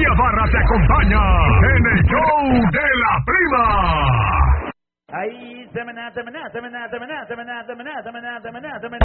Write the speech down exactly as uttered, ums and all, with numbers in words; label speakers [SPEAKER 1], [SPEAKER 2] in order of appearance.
[SPEAKER 1] Sofía Barra te acompaña en el show de la prima.
[SPEAKER 2] Ahí, semana, semana, semana, semana, semana, semana, semana, semana, semana.